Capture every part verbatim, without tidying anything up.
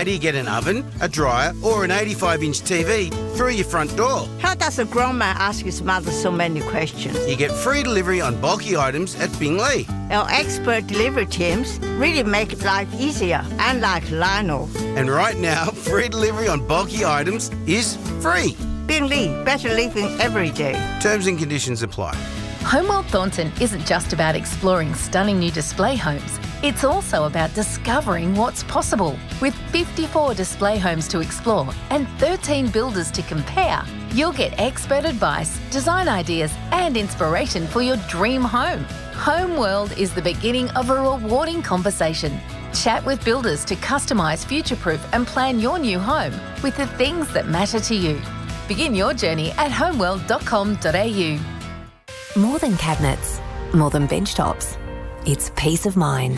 do you get an oven, a dryer or an eighty-five inch T V through your front door? How does a grown man ask his mother so many questions? You get free delivery on bulky items at Bingley. Our expert delivery teams really make life easier, unlike Lionel. And right now, free delivery on bulky items is free. Bingley, better living every day. Terms and conditions apply. Homeworld Thornton isn't just about exploring stunning new display homes. It's also about discovering what's possible. With fifty-four display homes to explore and thirteen builders to compare, you'll get expert advice, design ideas and inspiration for your dream home. Homeworld is the beginning of a rewarding conversation. Chat with builders to customise, future-proof and plan your new home with the things that matter to you. Begin your journey at homeworld dot com dot a u. More than cabinets, more than bench tops, it's peace of mind.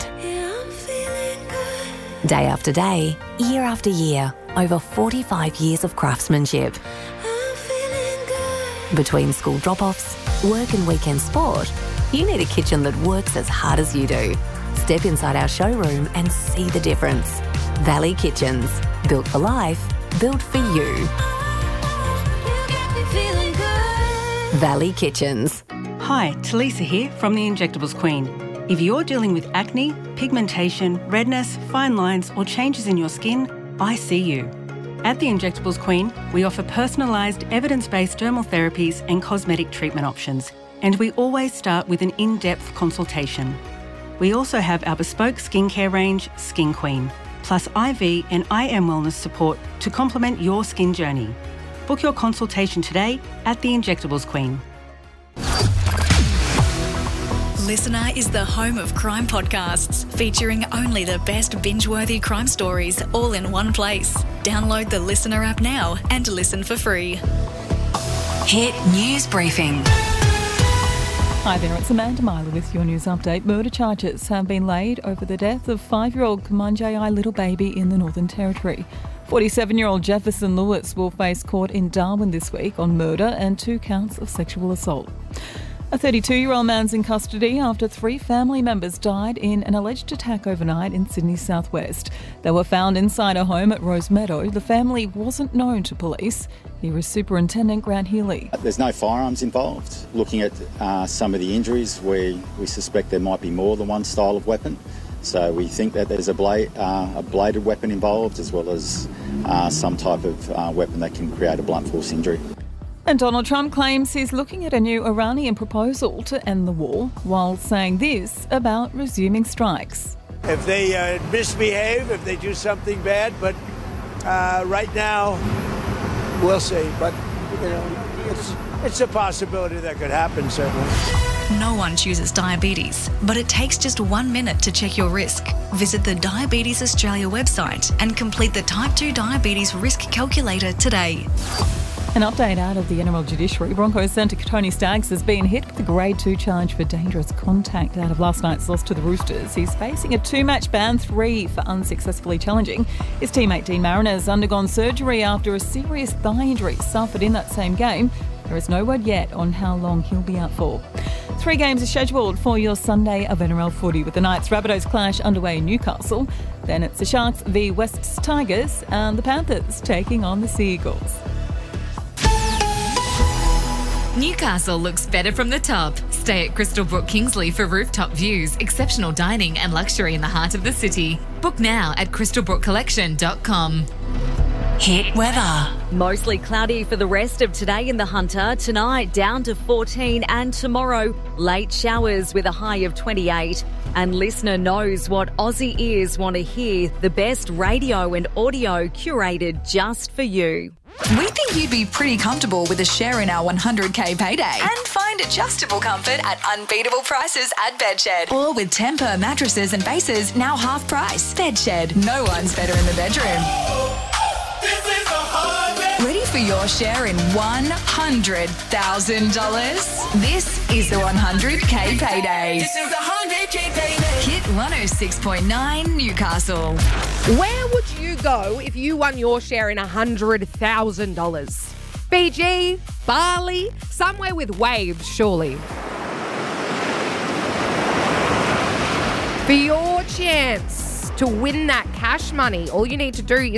Day after day, year after year, over forty-five years of craftsmanship. Between school drop-offs, work and weekend sport, you need a kitchen that works as hard as you do. Step inside our showroom and see the difference. Valley Kitchens, built for life, built for you. Valley Kitchens. Hi, Talisa here from the Injectables Queen. If you're dealing with acne, pigmentation, redness, fine lines or changes in your skin, I see you. At the Injectables Queen, we offer personalised, evidence-based dermal therapies and cosmetic treatment options, and we always start with an in-depth consultation. We also have our bespoke skincare range, Skin Queen, plus I V and I M wellness support to complement your skin journey. Book your consultation today at the Injectables Queen. Listener is the home of crime podcasts, featuring only the best binge-worthy crime stories all in one place. Download the Listener app now and listen for free. Hit News Briefing. Hi there, it's Amanda Myler with your news update. Murder charges have been laid over the death of five-year-old Kumanjayi little baby in the Northern Territory. forty-seven-year-old Jefferson Lewis will face court in Darwin this week on murder and two counts of sexual assault. A thirty-two-year-old man's in custody after three family members died in an alleged attack overnight in Sydney's southwest. They were found inside a home at Rose Meadow. The family wasn't known to police. Here is Superintendent Grant Healy. There's no firearms involved. Looking at uh, some of the injuries, we, we suspect there might be more than one style of weapon. So we think that there's a, blade, uh, a bladed weapon involved, as well as uh, some type of uh, weapon that can create a blunt force injury. And Donald Trump claims he's looking at a new Iranian proposal to end the war, while saying this about resuming strikes. If they uh, misbehave, if they do something bad, but uh, right now, we'll see. But, you know, it's, it's a possibility that could happen, certainly. No one chooses diabetes, but it takes just one minute to check your risk. Visit the Diabetes Australia website and complete the Type two Diabetes Risk Calculator today. An update out of the N R L Judiciary. Broncos centre Tony Staggs has been hit with a grade two charge for dangerous contact out of last night's loss to the Roosters. He's facing a two-match ban, three for unsuccessfully challenging. His teammate Dean Mariner has undergone surgery after a serious thigh injury suffered in that same game. There is no word yet on how long he'll be out for. Three games are scheduled for your Sunday of N R L footy, with the Knights Rabbitohs clash underway in Newcastle. Then it's the Sharks v West's Tigers and the Panthers taking on the Sea Eagles. Newcastle looks better from the top. Stay at Crystal Brook Kingsley for rooftop views, exceptional dining and luxury in the heart of the city. Book now at crystal brook collection dot com. Hit weather. Mostly cloudy for the rest of today in the Hunter. Tonight down to fourteen, and tomorrow late showers with a high of twenty-eight. And Listener knows what Aussie ears want to hear. The best radio and audio curated just for you. We think you'd be pretty comfortable with a share in our one hundred K payday and find adjustable comfort at unbeatable prices at Bedshed. Or with Tempur mattresses and bases now half price. Bedshed, no one's better in the bedroom. Ready for your share in one hundred thousand dollars? This is the one hundred K payday. This is the one hundred K payday. Hit one oh six point nine Newcastle. Where would you go if you won your share in one hundred thousand dollars? Fiji, Bali, somewhere with waves, surely. For your chance to win that cash money, all you need to do is